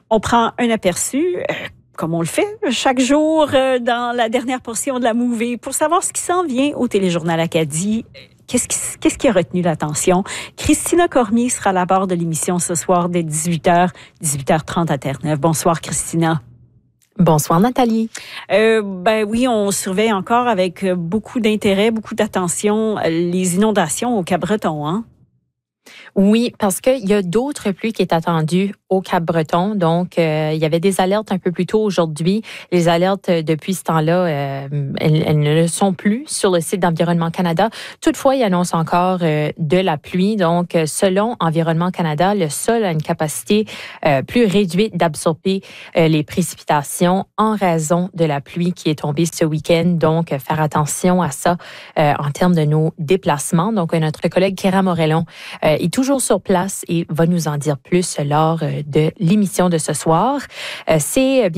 On prend un aperçu, comme on le fait chaque jour dans la dernière portion de la Mouvée, pour savoir ce qui s'en vient au Téléjournal Acadie. Qu'est-ce qui a retenu l'attention? Christina Cormier sera à la barre de l'émission ce soir dès 18h, 18h30 à Terre-Neuve. Bonsoir, Christina. Bonsoir, Nathalie. Oui, on surveille encore avec beaucoup d'intérêt, beaucoup d'attention les inondations au Cap-Breton, hein? Oui, parce qu'il y a d'autres pluies qui est attendues au Cap-Breton. Donc, il y avait des alertes un peu plus tôt aujourd'hui. Les alertes, depuis ce temps-là, elles ne le sont plus sur le site d'Environnement Canada. Toutefois, il annonce encore de la pluie. Donc, selon Environnement Canada, le sol a une capacité plus réduite d'absorber les précipitations en raison de la pluie qui est tombée ce week-end. Donc, faire attention à ça en termes de nos déplacements. Donc, notre collègue Kéra Morellon est toujours sur place et va nous en dire plus lors de l'émission de ce soir. C'est